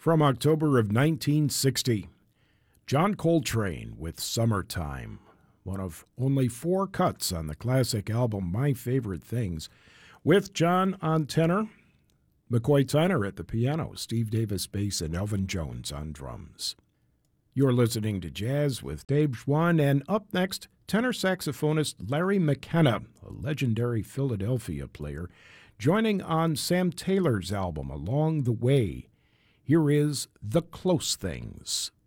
From October of 1960, John Coltrane with Summertime, one of only 4 cuts on the classic album My Favorite Things, with John on tenor, McCoy Tyner at the piano, Steve Davis bass, and Elvin Jones on drums. You're listening to Jazz with Dave Schwann, and up next, tenor saxophonist Larry McKenna, a legendary Philadelphia player, joining on Sam Taylor's album Along the Way. Here is The Close Things.